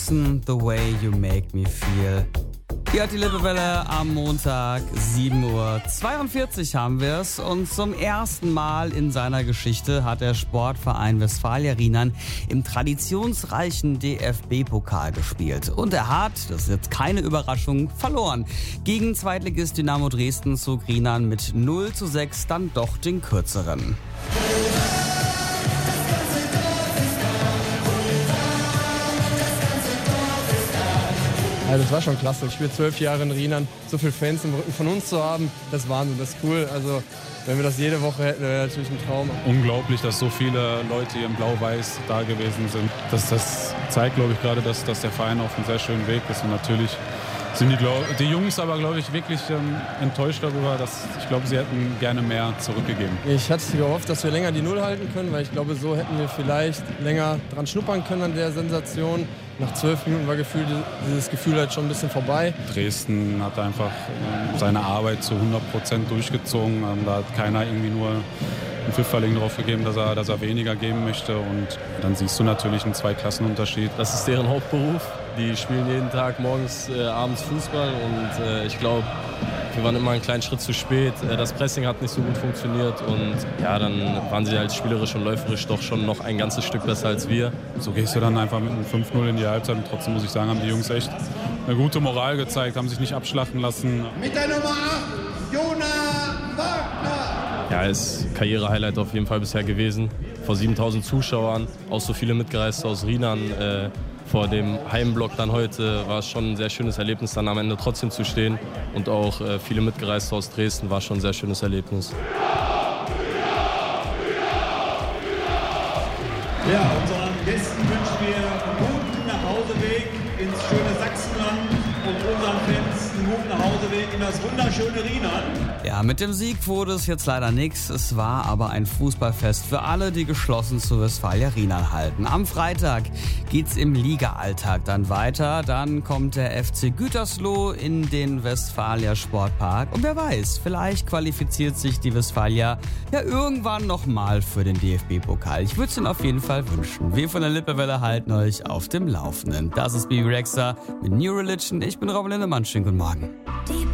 Jackson, The Way You Make Me Feel. Hier hat die Lippewelle am Montag, 7:42 Uhr haben wir es. Und zum ersten Mal in seiner Geschichte hat der Sportverein Westfalia Rheinland im traditionsreichen DFB-Pokal gespielt. Und er hat, das ist jetzt keine Überraschung, verloren. Gegen Zweitligist Dynamo Dresden zog Rheinland mit 0:6 dann doch den kürzeren. Also das war schon klasse. Ich spiele 12 Jahre in Rheinland. So viele Fans im Rücken von uns zu haben, das ist Wahnsinn, das ist cool. Also wenn wir das jede Woche hätten, wäre natürlich ein Traum. Unglaublich, dass so viele Leute hier in Blau-Weiß da gewesen sind. Das zeigt, glaube ich, gerade, dass der Verein auf einem sehr schönen Weg ist. Und natürlich sind die Jungs aber, glaube ich, wirklich enttäuscht darüber, ich glaube, sie hätten gerne mehr zurückgegeben. Ich hatte gehofft, dass wir länger die Null halten können, weil ich glaube, so hätten wir vielleicht länger dran schnuppern können an der Sensation. Nach 12 Minuten war dieses Gefühl halt schon ein bisschen vorbei. Dresden hat einfach seine Arbeit zu 100% durchgezogen. Da hat keiner irgendwie nur einen Pfifferling drauf gegeben, dass er weniger geben möchte. Und dann siehst du natürlich einen Zweiklassenunterschied. Das ist deren Hauptberuf. Die spielen jeden Tag morgens, abends Fußball. Und ich glaube, wir waren immer einen kleinen Schritt zu spät. Das Pressing hat nicht so gut funktioniert. Und ja, dann waren sie halt spielerisch und läuferisch doch schon noch ein ganzes Stück besser als wir. So gehst du dann einfach mit einem 5:0 in die Halbzeit. Und trotzdem muss ich sagen, haben die Jungs echt eine gute Moral gezeigt, haben sich nicht abschlachten lassen. Mit der Nummer 8, Jona Wagner. Ja, ist Karriere-Highlight auf jeden Fall bisher gewesen. Vor 7000 Zuschauern, auch so viele Mitgereiste aus Rheinland. Vor dem Heimblock dann heute war es schon ein sehr schönes Erlebnis, dann am Ende trotzdem zu stehen. Und auch viele Mitgereiste aus Dresden war schon ein sehr schönes Erlebnis. Ja, unseren Gästen wünschen wir einen guten Nachhauseweg ins schöne Sachsenland und unseren Fans einen guten Nachhauseweg in das wunderschöne Rheinland. Ja, mit dem Sieg wurde es jetzt leider nichts. Es war aber ein Fußballfest für alle, die geschlossen zu Westfalia Rheinland halten. Am Freitag geht's im Liga-Alltag dann weiter. Dann kommt der FC Gütersloh in den Westfalia Sportpark. Und wer weiß, vielleicht qualifiziert sich die Westfalia ja irgendwann nochmal für den DFB-Pokal. Ich würde es Ihnen auf jeden Fall wünschen. Wir von der Lippewelle halten euch auf dem Laufenden. Das ist Bibi Rexha mit New Religion. Ich bin Robin Lindemann. Schönen guten Morgen.